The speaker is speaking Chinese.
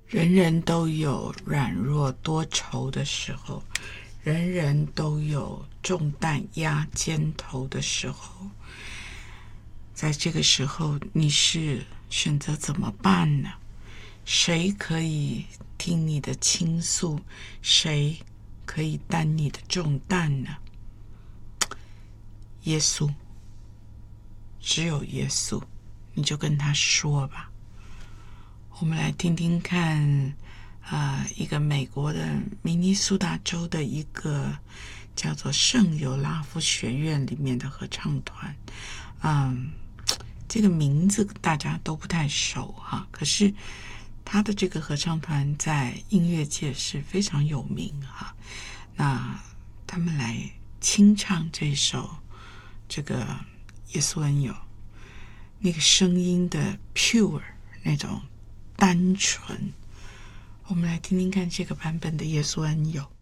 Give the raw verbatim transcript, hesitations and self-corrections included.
人人都有软弱多愁的时候，人人都有重担压肩头的时候。在这个时候，你是选择怎么办呢？谁可以听你的倾诉？谁可以担你的重担呢？耶稣，只有耶稣，你就跟他说吧。我们来听听看，呃，一个美国的明尼苏达州的一个叫做圣尤拉夫学院里面的合唱团，嗯，这个名字大家都不太熟哈，可是他的这个合唱团在音乐界是非常有名哈。那他们来清唱这首这个耶稣恩友，那个声音的 pure 那种单纯，我们来听听看这个版本的耶稣恩友。